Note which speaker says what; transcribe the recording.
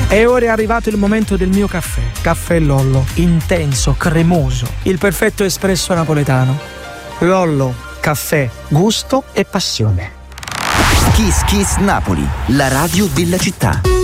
Speaker 1: E ora è arrivato il momento del mio caffè. Caffè Lollo, intenso, cremoso, il perfetto espresso napoletano. Lollo, caffè, gusto e passione.
Speaker 2: Kiss Kiss Napoli, la radio della città.